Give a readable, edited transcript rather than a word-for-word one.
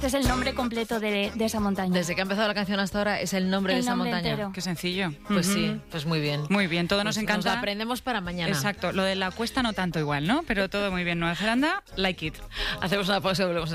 Es el nombre completo de esa montaña. Desde que ha empezado la canción hasta ahora es el nombre de esa montaña. Entero. Qué sencillo. Pues sí, pues muy bien. Muy bien, todo nos Pues encanta. Nos aprendemos para mañana. Exacto, lo de la cuesta no tanto igual, ¿no? Pero todo muy bien. Nueva Zelanda, like it. Hacemos una pausa y volvemos.